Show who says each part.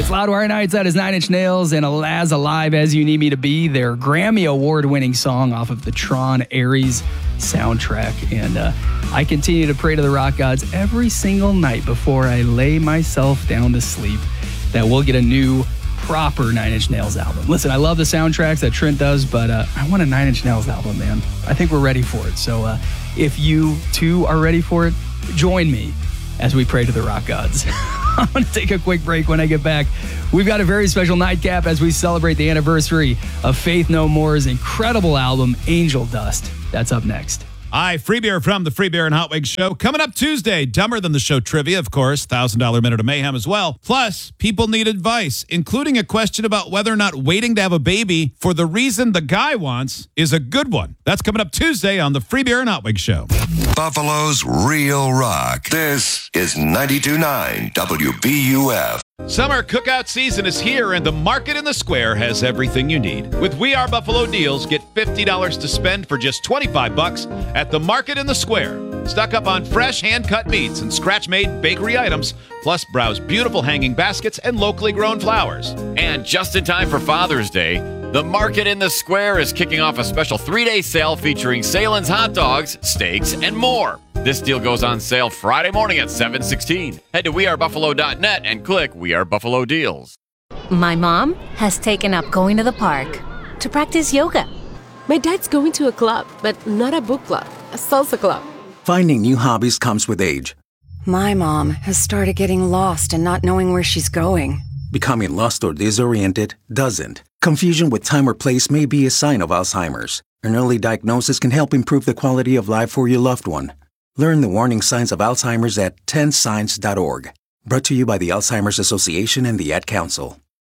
Speaker 1: Loudwire Nights, that is Nine Inch Nails and As Alive As You Need Me to Be, their Grammy Award-winning song off of the Tron Ares soundtrack. And I continue to pray to the rock gods every single night before I lay myself down to sleep that we'll get a new proper Nine Inch Nails album. Listen, I love the soundtracks that Trent does, but I want a Nine Inch Nails album, man. I think we're ready for it. So if you too are ready for it, join me as we pray to the rock gods. I'm going to take a quick break. When I get back, we've got a very special nightcap as we celebrate the anniversary of Faith No More's incredible album, Angel Dust. That's up next.
Speaker 2: Hi, Free Beer from the Free Beer and Hot Wings Show. Coming up Tuesday, Dumber Than the Show trivia, of course, $1,000 Minute of Mayhem as well. Plus, people need advice, including a question about whether or not waiting to have a baby for the reason the guy wants is a good one. That's coming up Tuesday on the Free Beer and Hot Wings Show.
Speaker 3: Buffalo's Real Rock. This is 92.9 WBUF.
Speaker 2: Summer cookout season is here, and the Market in the Square has everything you need. With We Are Buffalo deals, get $50 to spend for just $25 at the Market in the Square. Stock up on fresh hand-cut meats and scratch-made bakery items, plus browse beautiful hanging baskets and locally grown flowers.
Speaker 4: And just in time for Father's Day, the Market in the Square is kicking off a special 3-day sale featuring Salen's hot dogs, steaks, and more. This deal goes on sale Friday morning at 7:16. Head to wearebuffalo.net and click We Are Buffalo Deals.
Speaker 5: My mom has taken up going to the park to practice yoga.
Speaker 6: My dad's going to a club, but not a book club, a salsa club.
Speaker 7: Finding new hobbies comes with age.
Speaker 8: My mom has started getting lost and not knowing where she's going.
Speaker 7: Becoming lost or disoriented doesn't. Confusion with time or place may be a sign of Alzheimer's. An early diagnosis can help improve the quality of life for your loved one. Learn the warning signs of Alzheimer's at 10signs.org. Brought to you by the Alzheimer's Association and the Ad Council.